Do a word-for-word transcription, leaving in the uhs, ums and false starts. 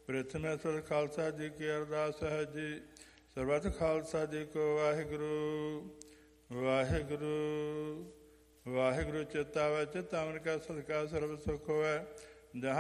ਪ੍ਰਿਥਮੀ ਸੁਰ ਖਾਲਸਾ ਜੀ ਕੀ ਅਰਦਾਸ ਹੈ ਜੀ। ਸਰਬੱਤ ਖਾਲਸਾ ਜੀ ਕੋ ਵਾਹਿਗੁਰੂ ਵਾਹਿਗੁਰੂ ਵਾਹਿਗੁਰੂ। ਚਿਤਾਵੈ ਚਿਤਾਵਨ ਕਾ ਸਦਕਾ ਸਰਬ ਸੁਖ ਹੋਵੈ। ਜਹਾਂ